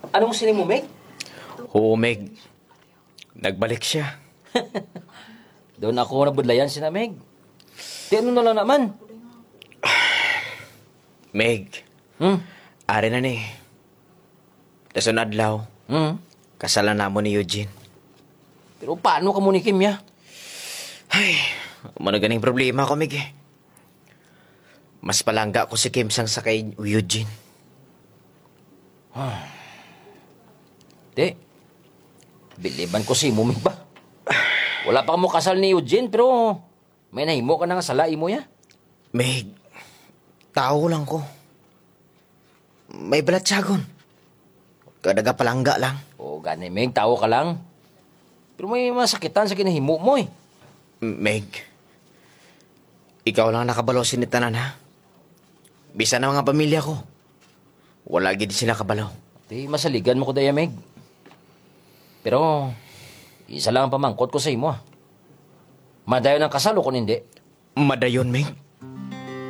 Anong sining mo, Meg? Oo, Meg. Nagbalik siya. Doon ako nabudlayan si na Meg. Di ano na lang naman. Meg, Hmm? ari na ni. Dason adlaw, Hmm? kasalan na mo ni Eugene. Pero paano ka mo ni Kim, ya? Ay, ganing problema ko, Meg eh. Mas palangga ko si Kim sang sa kay Eugene. Di. Biliban ko si mo, Meg ba? Wala pa mo kasal ni Eugene, pero may nahimo ka na nga sa lai mo, ya? Meg, tao lang ko. May balatsagon. Kadaga palangga lang. O, gani, Meg, tao ka lang. Pero may masakitan sa kinahimo mo, eh. Meg, ikaw lang nakabalo sinitanan ha. Bisa na mga pamilya ko. Wala gid sila kabalo. Di, masaligan mo ko daya, Meg. Pero, isa lang ang pamangkot ko sa imo, ah. Madayo ng kasal o kung hindi. Madayon, Meg.